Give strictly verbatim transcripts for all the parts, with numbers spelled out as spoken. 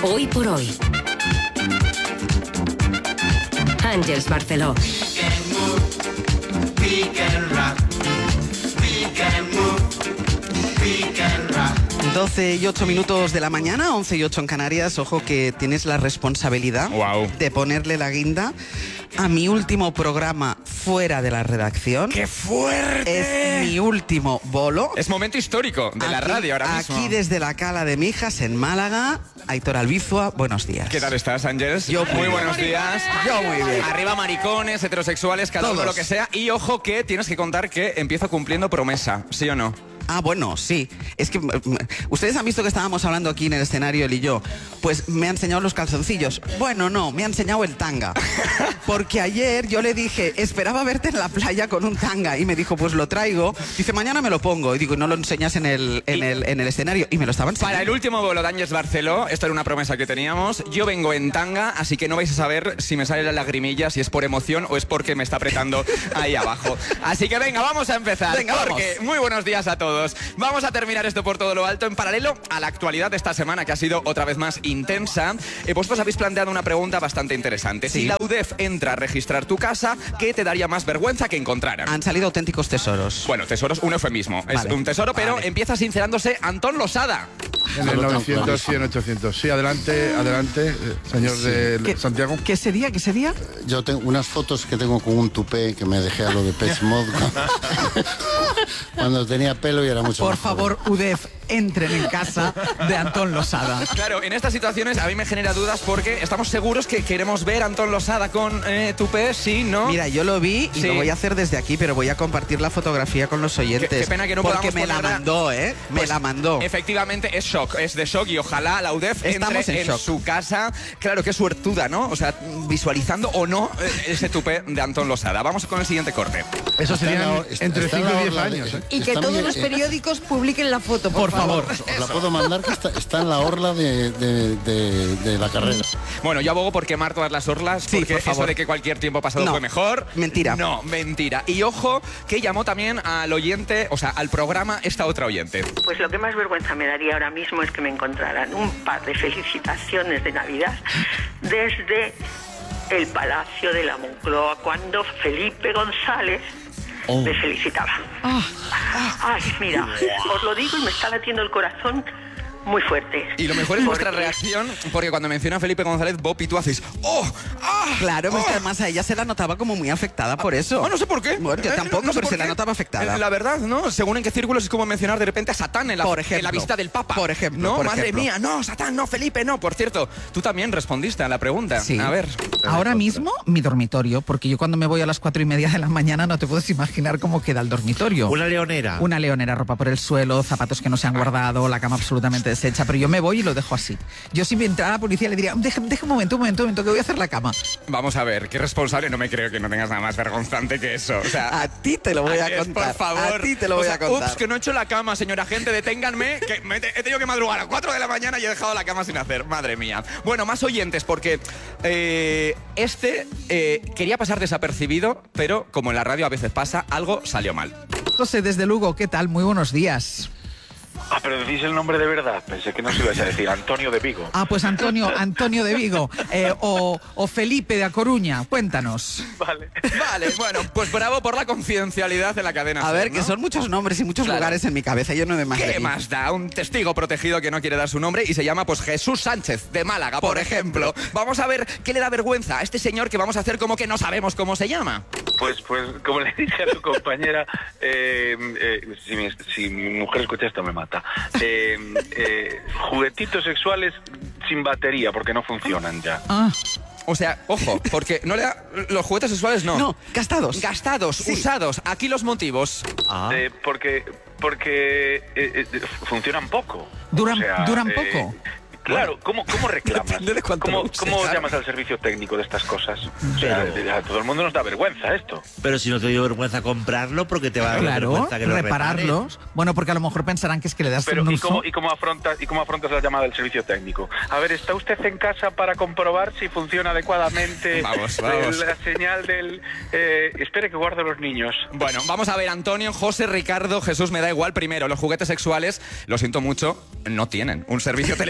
Hoy por hoy. Àngels Barceló. doce y ocho minutos de la mañana, once y ocho en Canarias. Ojo que tienes la responsabilidad wow. de ponerle la guinda a mi último programa fuera de la redacción. ¡Qué fuerte! Es mi último bolo. Es momento histórico de aquí, la radio ahora mismo. Aquí desde la Cala de Mijas, en Málaga. Aitor Albizua, buenos días. ¿Qué tal estás, Ángels? Yo muy muy buenos bien. días. Yo muy bien. Arriba maricones, heterosexuales, cada Todos. uno lo que sea. Y ojo que tienes que contar que empiezo cumpliendo promesa, ¿sí o no? Ah, bueno, sí. Es que mm, ustedes han visto que estábamos hablando aquí en el escenario, él y yo. Pues me ha enseñado los calzoncillos. Bueno, no, me ha enseñado el tanga. Porque ayer yo le dije, esperaba verte en la playa con un tanga. Y me dijo, pues lo traigo. Dice, mañana me lo pongo. Y digo, no lo enseñas en el, en el, en el escenario. Y me lo estaban enseñando. Para el último bolo de Àngels Barceló, esto era una promesa que teníamos, yo vengo en tanga, así que no vais a saber si me sale la lagrimilla, si es por emoción o es porque me está apretando ahí abajo. Así que venga, vamos a empezar. Venga, porque vamos. Muy buenos días a todos. Vamos a terminar esto por todo lo alto. En paralelo a la actualidad de esta semana, que ha sido otra vez más intensa, eh, vosotros habéis planteado una pregunta bastante interesante. Sí. Si la U D E F entra a registrar tu casa, ¿qué te daría más vergüenza que encontraran? Han salido auténticos tesoros. Bueno, tesoros, un eufemismo. Es Vale. un tesoro, pero Vale. empieza sincerándose Antón Losada. En el novecientos y en ochocientos. Sí, adelante, adelante, eh, señor de ¿Qué- Santiago. ¿Qué sería? ¿Qué sería? Yo tengo unas fotos que tengo con un tupé que me dejé a lo de Pech Mod cuando tenía pelo y era mucho Por más joven. favor, U D E F, entren en casa de Antón Losada. Claro, en estas situaciones a mí me genera dudas porque estamos seguros que queremos ver a Antón Losada con eh, tupé, sí, ¿no? Mira, yo lo vi y Sí. lo voy a hacer desde aquí, pero voy a compartir la fotografía con los oyentes. Qué- qué pena que no porque podamos me la ponerla. mandó, ¿eh? Me Pues, la mandó. Efectivamente, es shock, es de shock y ojalá la U D E F Estamos entre en en, shock. su casa. Claro, qué suertuda, ¿no? O sea, visualizando o no eh, ese tupé de Antón Losada. Vamos con el siguiente corte. Eso Está en serían la- está- entre está en cinco la y diez orla de- años. ¿eh? Y que está todos muy- los eh, periódicos publiquen la foto, por, Por favor. Os la puedo mandar que está, está en la orla de, de- de- de la carrera. Bueno, yo abogo por quemar todas las orlas, Sí, porque por favor. eso de que cualquier tiempo pasado No, fue mejor. mentira. No, mentira. Y ojo, que llamó también al oyente, o sea, al programa esta otra oyente. Pues lo que más vergüenza me daría ahora mismo es que me encontraran un par de felicitaciones de Navidad desde el Palacio de la Moncloa cuando Felipe González me felicitaba. Ay, mira, os lo digo y me está latiendo el corazón muy fuerte. Y lo mejor es vuestra Porque- reacción, porque cuando menciona a Felipe González, Bob y tú haces ¡oh! ¡Ah! Claro, pues ¡Oh! que además a ella se la notaba como muy afectada por eso. Ah, no sé por qué. Bueno, yo Eh, tampoco, no sé pero por se la qué. notaba afectada. Eh, La verdad, ¿no? Según en qué círculos es como mencionar de repente a Satán en la, Por en la ejemplo. visita del Papa. Por ejemplo, No, por madre ejemplo. mía, no, Satán, no, Felipe, no. Por cierto, tú también respondiste a la pregunta. Sí. A ver. Ahora mismo, mi dormitorio, porque yo cuando me voy a las cuatro y media de la mañana no te puedes imaginar cómo queda el dormitorio. Una leonera. Una leonera, ropa por el suelo, zapatos que no se han guardado, la cama absolutamente deshecha, pero yo me voy y lo dejo así. Yo si me entrara la policía le diría, deja, deja un momento, un momento, un momento, que voy a hacer la cama. Vamos a ver, qué responsable. No me creo que no tengas nada más vergonzante que eso. O sea, A ti te lo voy a Así es, contar. por favor. A ti te lo O voy sea, a contar. Ups, que no he hecho la cama, señora gente, deténganme, que me he he tenido que madrugar a las cuatro de la mañana y he dejado la cama sin hacer. Madre mía. Bueno, más oyentes, porque eh, este eh, quería pasar desapercibido, pero como en la radio a veces pasa, algo salió mal. José, desde Lugo, ¿qué tal? Muy buenos días. Ah, pero decís el nombre de verdad. Pensé que no se ibais a decir Antonio de Vigo. Ah, pues Antonio, Antonio de Vigo, eh, o, o Felipe de A Coruña, cuéntanos. Vale. Vale, bueno, pues bravo por la confidencialidad de la cadena. A SER, ver, que ¿no? son muchos nombres y muchos Claro. lugares en mi cabeza. Yo no de más. de ¿Qué aquí. más da? Un testigo protegido que no quiere dar su nombre y se llama pues Jesús Sánchez de Málaga, por, Por ejemplo. Vamos a ver qué le da vergüenza a este señor que vamos a hacer como que no sabemos cómo se llama. Pues, pues como le dije a tu compañera, eh, eh, si, mi, si mi mujer escucha esto me mata. Eh, eh, juguetitos sexuales sin batería porque no funcionan ya. Ah, O sea, ojo, porque no le da... Los juguetes sexuales no. No, gastados. Gastados, Sí. usados. Aquí los motivos. Ah. Eh, porque porque eh, eh, funcionan poco. Duran- O sea, duran eh, poco. Claro, ¿cómo, cómo reclamas? Depende de cuánto ¿Cómo, lo uses, cómo claro. llamas al servicio técnico de estas cosas? O sea, Pero- a todo el mundo nos da vergüenza esto. Pero si no te dio vergüenza comprarlo, porque te va a dar claro, vergüenza que lo repararlos. Bueno, porque a lo mejor pensarán que es que le das Pero un ¿y uso. cómo, y cómo afrontas y cómo afrontas la llamada del servicio técnico? A ver, ¿está usted en casa para comprobar si funciona adecuadamente Vamos, vamos. el- la señal del... Eh, espere que guardo los niños. Bueno, vamos a ver, Antonio, José, Ricardo, Jesús, me da igual. Primero, los juguetes sexuales, lo siento mucho, no tienen un servicio telefónico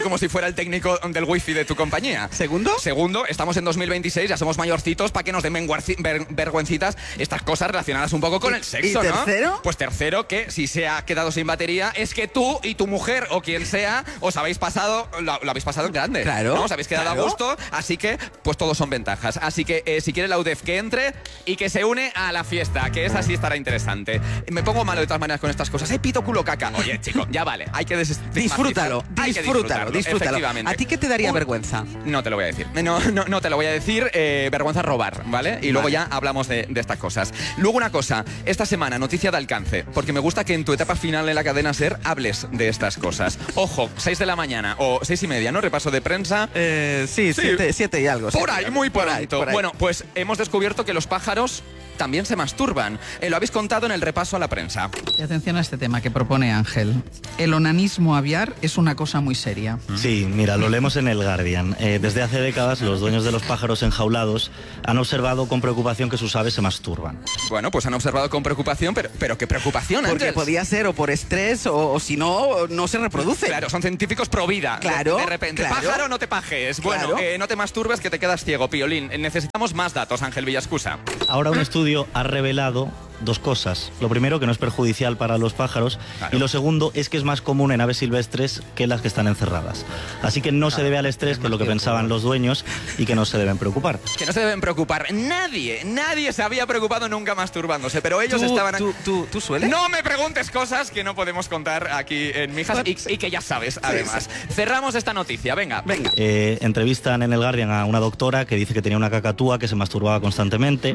como si fuera el técnico del wifi de tu compañía. ¿Segundo? Segundo, estamos en dos mil veintiséis, ya somos mayorcitos para que nos den vergüenci- ver- vergüencitas estas cosas relacionadas un poco con el sexo, ¿Y ¿no? tercero? Pues tercero, que si se ha quedado sin batería, es que tú y tu mujer o quien sea os habéis pasado, lo, lo habéis pasado en grande. Claro, ¿no? Os habéis quedado claro. a gusto, así que pues todos son ventajas. Así que eh, si quiere la U D E F que entre y que se une a la fiesta, que esa sí estará interesante. Me pongo malo de todas maneras con estas cosas. ¡Ay, pito, culo, caca! Oye, chico, ya vale, hay que desestigmatizar. Disfrútalo, Hay que disfrútalo, disfrútalo. efectivamente. ¿A ti qué te daría Un- vergüenza? No te lo voy a decir. No, no, no te lo voy a decir. Eh, vergüenza robar, ¿vale? Y luego Vale. ya hablamos de, de estas cosas. Luego una cosa. Esta semana, noticia de alcance. Porque me gusta que en tu etapa final en la cadena SER hables de estas cosas. Ojo, seis de la mañana o seis y media, ¿no? Repaso de prensa. Eh, sí, Sí. Siete, siete y algo. Por siete y ahí, algo. muy Por ahí, pronto. por ahí. Bueno, pues hemos descubierto que los pájaros también se masturban. Eh, lo habéis contado en el repaso a la prensa. Y atención a este tema que propone Ángel. El onanismo aviar es una cosa muy seria. Sí, mira, lo leemos en el Guardian. Eh, desde hace décadas, los dueños de los pájaros enjaulados han observado con preocupación que sus aves se masturban. Bueno, pues han observado con preocupación, pero, pero qué preocupación, Porque Ángels. podía ser o por estrés o, o si no, no se reproduce. Claro, son científicos pro vida. Claro, De, de repente, claro. pájaro, no te pajes. Bueno, Claro. eh, no te masturbes que te quedas ciego, Piolín. Eh, Necesitamos más datos, Ángel Villascusa. Ahora un estudio ha revelado dos cosas. Lo primero, que no es perjudicial para los pájaros, Claro. y lo segundo es que es más común en aves silvestres que las que están encerradas. Así que no se debe al estrés, que es lo que pensaban los dueños, y que no se deben preocupar. Que no se deben preocupar. Nadie, nadie se había preocupado nunca masturbándose, pero ellos ¿Tú, estaban... tú, tú, ¿Tú sueles? No me preguntes cosas que no podemos contar aquí en Mijas y, y que ya sabes, además. Cerramos esta noticia, venga. Venga. Eh, entrevistan en el Guardian a una doctora que dice que tenía una cacatúa que se masturbaba constantemente.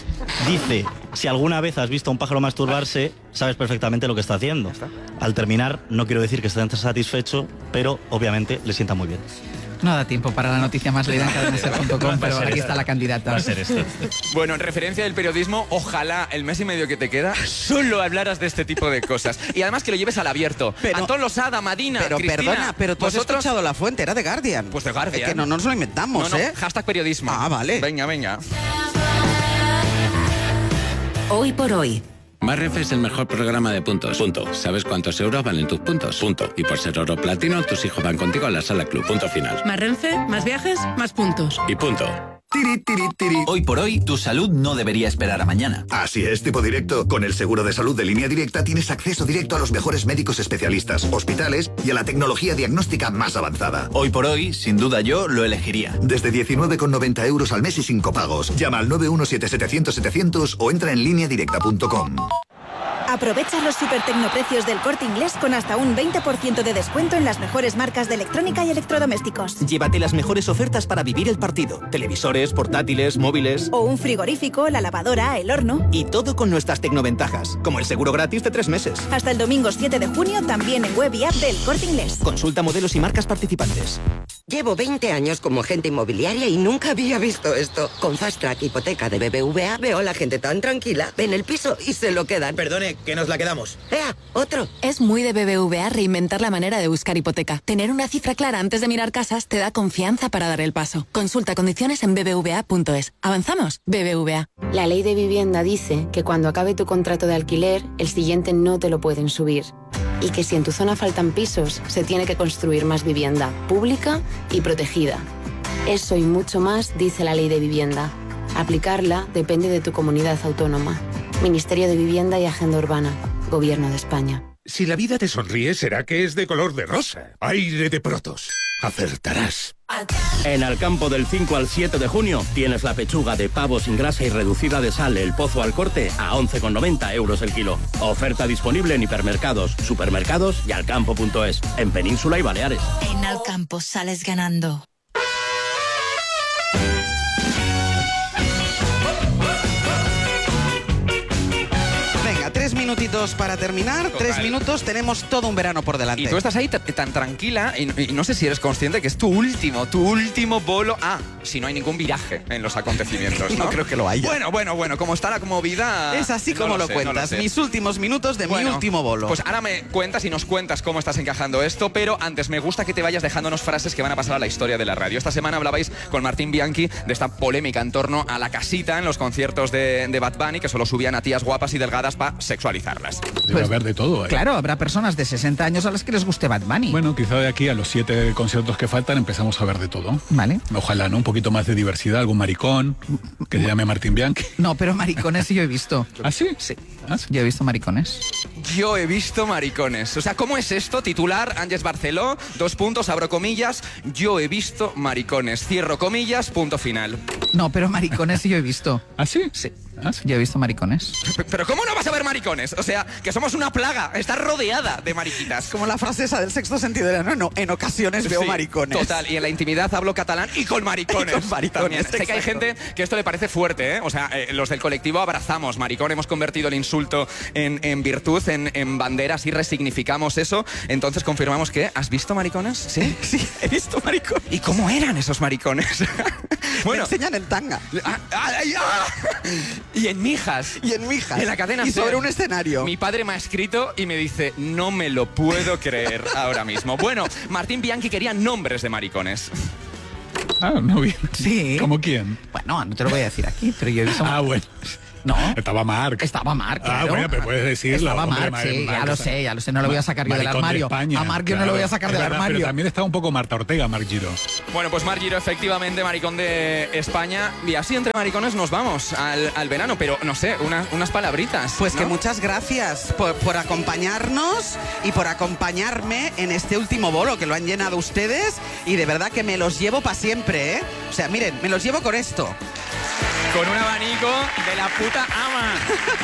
Dice, si alguna vez has visto a un pájaro masturbarse, sabes perfectamente lo que está haciendo. Al terminar, no quiero decir que esté satisfecho, pero obviamente le sienta muy bien. No da tiempo para la noticia más leída en cadena ser punto com, pero aquí está la candidata. Bueno, en referencia del periodismo, ojalá el mes y medio que te queda solo hablaras de este tipo de cosas. Y además que lo lleves al abierto. Pero- Antón Losada, Madina, Pero Cristina, perdona, pero tú has vosotros... escuchado la fuente, era de Guardian. Pues de Guardian. Es que no, no nos lo inventamos, No, no, ¿eh? hashtag periodismo. Ah, vale. Venga, venga. Hoy por hoy. Más Renfe es el mejor programa de puntos. Punto. ¿Sabes cuántos euros valen tus puntos? Punto. Y por ser oro platino, tus hijos van contigo a la sala club. Punto final. Más Renfe, más viajes, más puntos. Y punto. Tiri, tiri, tiri. Hoy por hoy, tu salud no debería esperar a mañana. Así es, tipo directo. Con el seguro de salud de Línea Directa tienes acceso directo a los mejores médicos especialistas, hospitales y a la tecnología diagnóstica más avanzada. Hoy por hoy, sin duda yo lo elegiría. Desde diecinueve con noventa euros al mes y sin copagos. Llama al nueve uno siete setecientos setecientos o entra en línea directa punto com. Aprovecha los super tecnoprecios del Corte Inglés con hasta un veinte por ciento de descuento en las mejores marcas de electrónica y electrodomésticos. Llévate las mejores ofertas para vivir el partido. Televisores, portátiles, móviles... O un frigorífico, la lavadora, el horno... Y todo con nuestras tecnoventajas, como el seguro gratis de tres meses. Hasta el domingo siete de junio también en web y app del Corte Inglés. Consulta modelos y marcas participantes. Llevo veinte años como agente inmobiliaria y nunca había visto esto. Con Fast Track Hipoteca de B B V A veo a la gente tan tranquila. Ven el piso y se lo quedan. Perdone, que nos la quedamos. ¡Ea! ¡Otro! Es muy de B B V A reinventar la manera de buscar hipoteca. Tener una cifra clara antes de mirar casas te da confianza para dar el paso. Consulta condiciones en b b v a punto es. ¿Avanzamos? B B V A. La ley de vivienda dice que cuando acabe tu contrato de alquiler, el siguiente no te lo pueden subir. Y que si en tu zona faltan pisos, se tiene que construir más vivienda, pública y protegida. Eso y mucho más dice la ley de vivienda. Aplicarla depende de tu comunidad autónoma. Ministerio de Vivienda y Agenda Urbana. Gobierno de España. Si la vida te sonríe, será que es de color de rosa. Aire de Protos. Acertarás. En Alcampo del cinco al siete de junio tienes la pechuga de pavo sin grasa y reducida de sal El Pozo al corte a once con noventa euros el kilo. Oferta disponible en hipermercados, supermercados y alcampo punto es, en Península y Baleares. En Alcampo sales ganando. Tres minutitos para terminar, Total. tres minutos, tenemos todo un verano por delante. Y tú estás ahí t- tan tranquila y, y no sé si eres consciente que es tu último, tu último bolo. Ah, si no hay ningún viraje en los acontecimientos, ¿no? No creo que lo haya. Bueno, bueno, bueno, como está la movida... Es así no como lo, sé, cuentas, no lo sé. mis últimos minutos de Bueno, mi último bolo. Pues ahora me cuentas y nos cuentas cómo estás encajando esto, pero antes me gusta que te vayas dejándonos frases que van a pasar a la historia de la radio. Esta semana hablabais con Martín Bianchi de esta polémica en torno a la casita en los conciertos de, de Bad Bunny, que solo subían a tías guapas y delgadas para sexualizar. disfrutarlas. Debe Pues, haber de todo. ¿eh? Claro, habrá personas de sesenta años a las que les guste Bad Bunny. Bueno, quizá de aquí a los siete conciertos que faltan empezamos a ver de todo. Vale. Ojalá, ¿no? Un poquito más de diversidad, algún maricón que se llame Martín Bianchi. No, pero maricones sí yo he visto. ¿Ah, sí? Sí. ¿Ah, sí? Yo he visto maricones. Yo he visto maricones. O sea, ¿cómo es esto? Titular, Ángeles Barceló, dos puntos, abro comillas. Yo he visto maricones. Cierro comillas, punto final. No, pero maricones sí yo he visto. ¿Ah, sí? Sí. ¿Ah, sí? Yo he visto maricones. Pero ¿cómo no vas a ver maricones? O sea, que somos una plaga. Estás rodeada de mariquitas. Como la frase esa del sexto sentido era, no, no, en ocasiones veo Sí, maricones. Total, y en la intimidad hablo catalán y con maricones. Y con maricones, También. Sé que hay exacto. gente que esto le parece fuerte, ¿eh? O sea, eh, los del colectivo abrazamos maricón, hemos convertido el insulto en, en virtud, en, en banderas y resignificamos eso. Entonces confirmamos que, ¿has visto maricones? Sí, Sí, he visto maricones. ¿Y cómo eran esos maricones? Me enseñan en tanga. Ah, ah, ah, y en mijas. Y en mijas. Y en la cadena Y SER. sobre un escenario. Mi padre me ha escrito y me dice, no me lo puedo creer ahora mismo. Bueno, Martín Bianchi quería nombres de maricones. Ah, no bien. Sí. ¿Cómo quién? Bueno, no te lo voy a decir aquí, pero yo he visto... Ah, bueno. No. Estaba Marc. Estaba Marc, Ah, claro. bueno, pero puedes decirlo. Estaba hombre, Marc, Mar- sí, ya Marc, lo o sea, sé, ya lo sé, no lo voy a sacar yo del maricón de armario. España, A Marc yo no claro. lo voy a sacar Es del verdad, armario. Pero también está un poco Marta Ortega, Marc Giró. Bueno, pues Marc Giró, efectivamente, maricón de España. Y así entre maricones nos vamos al, al verano. Pero, no sé, una- unas palabritas. Pues que ¿no? muchas gracias por, por acompañarnos y por acompañarme en este último bolo que lo han llenado ustedes y de verdad que me los llevo para siempre, ¿eh? O sea, miren, me los llevo con esto. Con un abanico de la puta ama.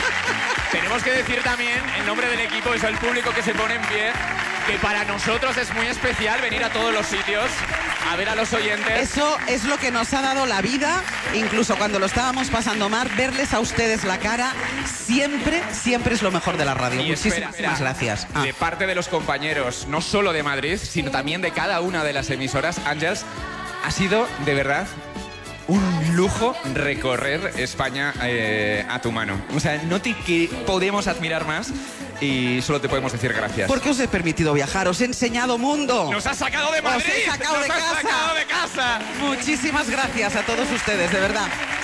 Tenemos que decir también, en nombre del equipo y el público que se pone en pie, que para nosotros es muy especial venir a todos los sitios a ver a los oyentes. Eso es lo que nos ha dado la vida, incluso cuando lo estábamos pasando mal, verles a ustedes la cara, siempre, siempre es lo mejor de la radio. Y Muchísimas espera, espera, gracias. Ah. De parte de los compañeros, no solo de Madrid, sino también de cada una de las emisoras, Ángels, ha sido de verdad un lujo recorrer España eh, a tu mano. O sea, no te que podemos admirar más y solo te podemos decir gracias. ¿Por qué os he permitido viajar? Os he enseñado mundo. ¡Nos has sacado de Madrid! Os he sacado ¡Nos de has casa. sacado de casa! Muchísimas gracias a todos ustedes, de verdad.